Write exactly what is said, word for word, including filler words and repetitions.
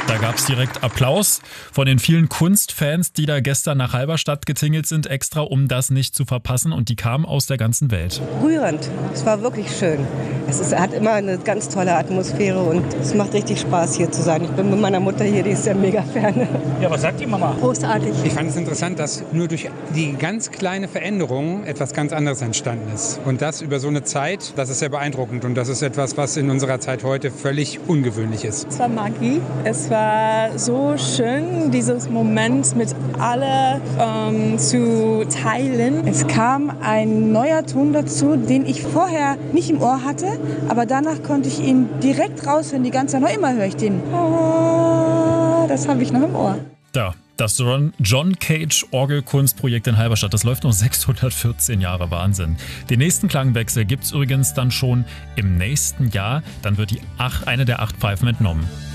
Da gab es direkt Applaus von den vielen Kunstfans, die da gestern nach Halberstadt getingelt sind, extra um das nicht zu verpassen. Und die kamen aus der ganzen Welt. Rührend. Es war wirklich schön. Es ist, hat immer eine ganz tolle Atmosphäre und es macht richtig Spaß, hier zu sein. Ich bin mit meiner Mutter hier, die ist ja mega Fan. Ja, was sagt die Mama? Großartig. Ich fand es interessant, dass nur durch die ganz kleine Veränderung etwas ganz anderes entstanden ist. Und das über so eine Zeit, das ist sehr beeindruckend. Und das ist etwas, was in unserer Zeit heute völlig ungewöhnlich ist. Es war Magie. Es war so schön, dieses Moment mit alle ähm, zu teilen. Es kam ein neuer Ton dazu, den ich vorher nicht im Ohr hatte, aber danach konnte ich ihn direkt raushören, die ganze Zeit. Noch immer höre ich den. Oh, das habe ich noch im Ohr. Da, das John Cage Orgelkunstprojekt in Halberstadt, das läuft noch sechshundertvierzehn Jahre, Wahnsinn. Den nächsten Klangwechsel gibt es übrigens dann schon im nächsten Jahr, dann wird die ach, eine der acht Pfeifen entnommen.